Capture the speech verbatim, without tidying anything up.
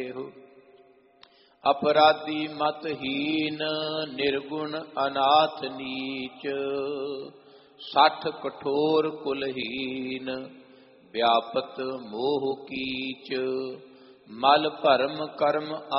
अपराधी मतहीन निर्गुण अनाथ नीच, साठ कठोर कुलहीन व्यापत मोह कीच, मल भरम कर्म